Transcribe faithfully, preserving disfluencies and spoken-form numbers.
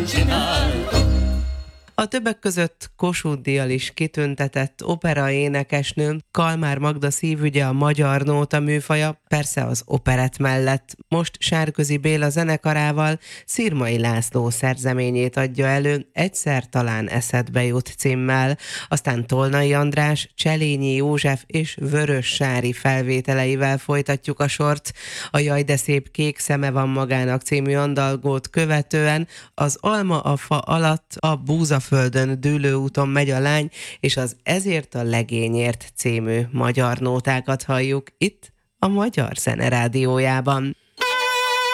A többek között Kossuth-díjjal is kitüntetett operaénekesnő Kalmár Magda szívügye a magyar nóta műfaja, persze az operett mellett. Most Sárközi Béla zenekarával Szirmai László szerzeményét adja elő, Egyszer talán eszedbe jut címmel, aztán Tolnai András, Cselényi József és Vörös Sári felvételeivel folytatjuk a sort. A Jaj de szép kék szeme van magának című andalgót követően az Alma a fa alatt a Búzaföldön dűlő úton megy a lány, és az Ezért a legényért című magyar nótákat halljuk itt a Magyar Zene Rádiójában.